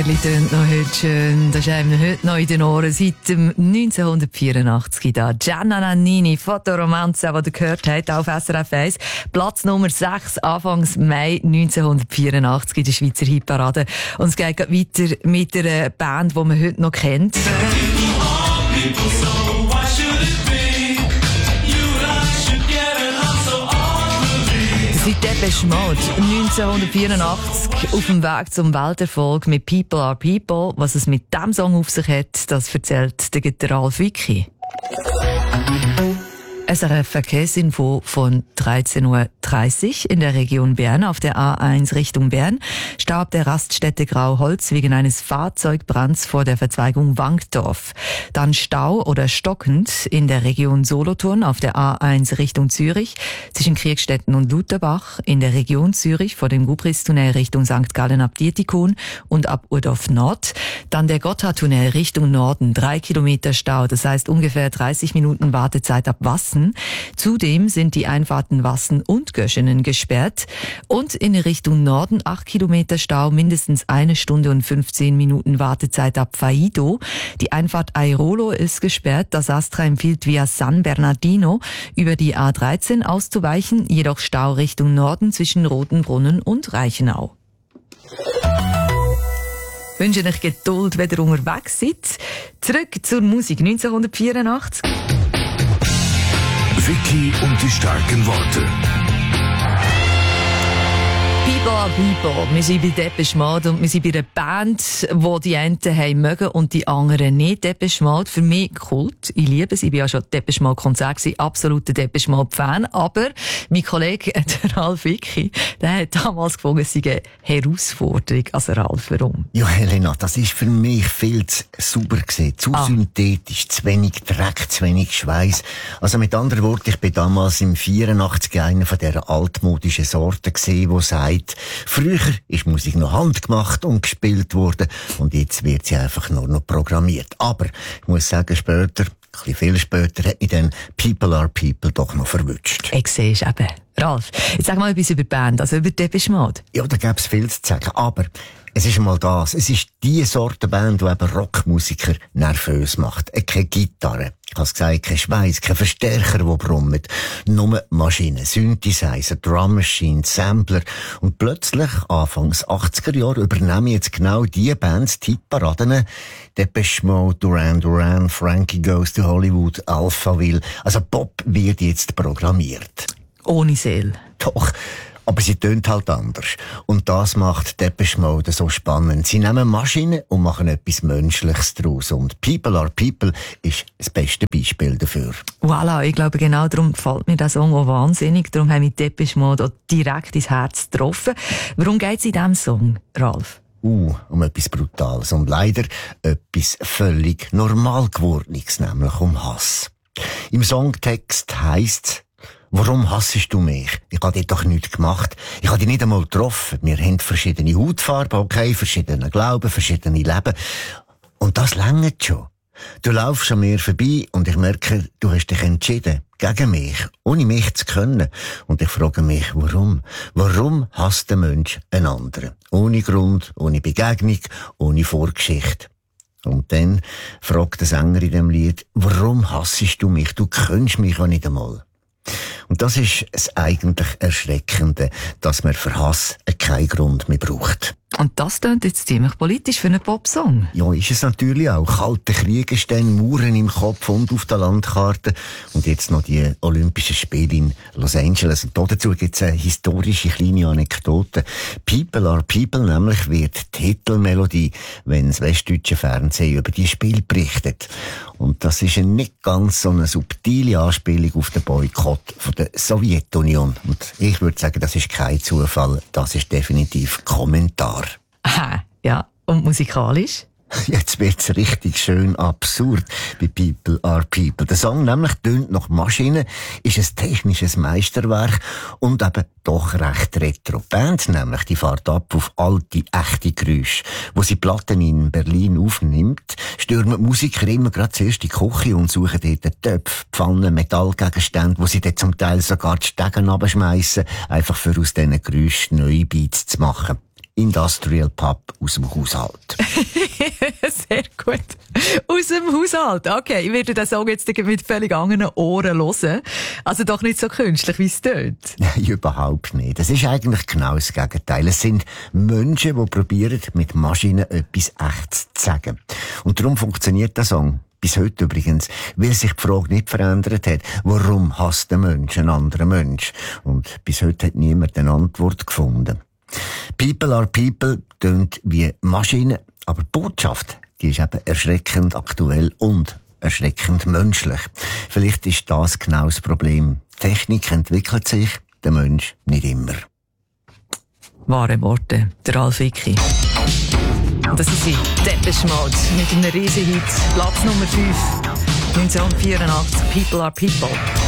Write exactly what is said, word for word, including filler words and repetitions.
Tönt noch heute schön. Das ist einem heute noch in den Ohren. Seit dem neunzehnhundertvierundachtzig da. Gianna Nannini, Fotoromanze, die ihr gehört habt, auf S R F eins. Platz Nummer sechs, Anfangs Mai neunzehnhundertvierundachtzig in der Schweizer Hitparade. Und es geht weiter mit einer Band, die man heute noch kennt. Seit Depeche Mode neunzehnhundertvierundachtzig auf dem Weg zum Welterfolg mit People Are People. Was es mit diesem Song auf sich hat, das erzählt der Ralf Wicki. S R F Verkehrsinfo von dreizehn Uhr dreißig in der Region Bern auf der A eins Richtung Bern. Stau ab der Raststätte Grauholz wegen eines Fahrzeugbrands vor der Verzweigung Wankdorf. Dann Stau oder stockend in der Region Solothurn auf der A eins Richtung Zürich zwischen Kriegstetten und Lutherbach, in der Region Zürich vor dem Gubristunnel Richtung Sankt Gallen ab Dietikon und ab Urdorf Nord. Dann der Gotthardtunnel Richtung Norden, drei Kilometer Stau, das heißt ungefähr dreißig Minuten Wartezeit ab Wassen. Zudem sind die Einfahrten Wassen und Göschenen gesperrt und in Richtung Norden acht Kilometer Stau, mindestens eine Stunde und fünfzehn Minuten Wartezeit ab Faido. Die Einfahrt Airolo ist gesperrt. Das Astra empfiehlt via San Bernardino über die A dreizehn auszuweichen, jedoch Stau Richtung Norden zwischen Rotenbrunnen und Reichenau. Ich wünsche euch Geduld, wenn ihr unterwegs seid. Zurück zur Musik neunzehnhundertvierundachtzig. Wicki und die starken Worte. People are people. Wir sind bei Depeche Mode und wir sind bei einer Band, die die einen haben mögen und die anderen nicht. Depeche Mode, für mich Kult. Ich liebe es. Ich war ja schon Depeche Mode Konzert gewesen, absoluter Depeche Mode Fan. Aber mein Kollege, der Ralf Wicki, der hat damals gefunden, es sei eine Herausforderung. Also Ralf, warum? Ja, Helena, das ist für mich viel zu sauber gewesen. Zu ah. synthetisch, zu wenig Dreck, zu wenig Schweiß. Also mit anderen Worten, ich bin damals im vierundachtzig einer von dieser altmodischen Sorten gewesen, die sagt, früher ist Musik noch handgemacht und gespielt worden und jetzt wird sie einfach nur noch programmiert. Aber ich muss sagen, später, ein bisschen viel später, hat mich dann People Are People doch noch verwünscht. Ich sehe es eben. Ralf, jetzt sag mal etwas über die Band, also über Depeche Mode. Ja, da gäbe es viel zu sagen, aber es ist einmal das. Es ist die Sorte Band, die eben Rockmusiker nervös macht. Keine Gitarre. Ich habe es gesagt, kein Schweiß, kein Verstärker, der brummt. Nur Maschinen, Synthesizer, Drum Machine, Sampler. Und plötzlich, Anfangs achtziger Jahre, übernehmen jetzt genau die Bands die Hitparaden. Depeche Mode, Duran Duran, Frankie Goes to Hollywood, Alphaville. Also Pop wird jetzt programmiert. Ohne Seele. Doch. Aber sie tönt halt anders. Und das macht Depeche Mode so spannend. Sie nehmen Maschinen und machen etwas Menschliches daraus. Und People Are People ist das beste Beispiel dafür. Voilà, ich glaube, genau darum gefällt mir der Song auch wahnsinnig. Darum haben wir Depeche Mode auch direkt ins Herz getroffen. Worum geht es in diesem Song, Ralf? Uh, um etwas Brutales. Und leider etwas völlig normal gewordenes, nämlich um Hass. Im Songtext heisst's: Warum hassest du mich? Ich habe dir doch nichts gemacht. Ich habe dich nicht einmal getroffen. Wir haben verschiedene Hautfarben, okay, verschiedene Glauben, verschiedene Leben. Und das reicht schon. Du laufst an mir vorbei und ich merke, du hast dich entschieden. Gegen mich. Ohne mich zu können. Und ich frage mich, warum? Warum hasst der Mensch einen anderen? Ohne Grund, ohne Begegnung, ohne Vorgeschichte. Und dann fragt der Sänger in dem Lied, warum hassest du mich? Du kennst mich auch nicht einmal. Und das ist das eigentlich Erschreckende, dass man für Hass keinen Grund mehr braucht. Und das klingt jetzt ziemlich politisch für einen Popsong. Ja, ist es natürlich auch. Kalte Kriege stehen, Mauern im Kopf und auf der Landkarte. Und jetzt noch die Olympischen Spiele in Los Angeles. Und dazu gibt es eine historische kleine Anekdote. People Are People nämlich wird die Titelmelodie, wenn das westdeutsche Fernsehen über die Spiele berichtet. Und das ist eine nicht ganz so eine subtile Anspielung auf den Boykott von der Sowjetunion. Und ich würde sagen, das ist kein Zufall. Das ist definitiv Kommentar. Aha, ja. Und musikalisch? Jetzt wird's richtig schön absurd bei People Are People. Der Song nämlich tönt nach Maschinen, ist ein technisches Meisterwerk und eben doch recht retro. Die Band nämlich, die fährt ab auf alte, echte Geräusche. Wo sie Platten in Berlin aufnimmt, stürmen die Musiker immer gerade zuerst in die Küche und suchen dort Töpfe, Pfannen, Metallgegenstände, wo sie dann zum Teil sogar die Stegen runterschmeissen, einfach für aus diesen Geräuschen neue Beats zu machen. Industrial Pub aus dem Haushalt. Sehr gut. Aus dem Haushalt. Okay, ich werde den Song jetzt mit völlig anderen Ohren hören. Also doch nicht so künstlich, wie es tönt. Nein, überhaupt nicht. Das ist eigentlich genau das Gegenteil. Es sind Menschen, die probieren, mit Maschinen etwas Echtes zu sagen. Und darum funktioniert der Song. Bis heute übrigens, weil sich die Frage nicht verändert hat, warum hasst der Mensch einen anderen Mensch? Und bis heute hat niemand eine Antwort gefunden. People are people tönt wie Maschinen, aber die Botschaft, die ist eben erschreckend aktuell und erschreckend menschlich. Vielleicht ist das genau das Problem. Die Technik entwickelt sich, der Mensch nicht immer. Wahre Worte, der Ralf Wicki. Und das ist sie, Depeche Mode, mit einem riesen Hit, Platz Nummer fünf, neunzehnhundertvierundachtzig, People are People.